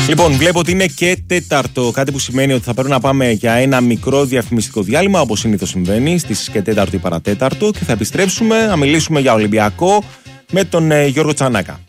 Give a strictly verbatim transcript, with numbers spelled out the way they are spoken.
Λοιπόν, βλέπω ότι είναι και τέταρτο, κάτι που σημαίνει ότι θα πρέπει να πάμε για ένα μικρό διαφημιστικό διάλειμμα, όπως συνήθως συμβαίνει, στις και τέταρτο ή παρατέταρτο, και θα επιστρέψουμε να μιλήσουμε για Ολυμπιακό με τον ε, Γιώργο Τσανάκα.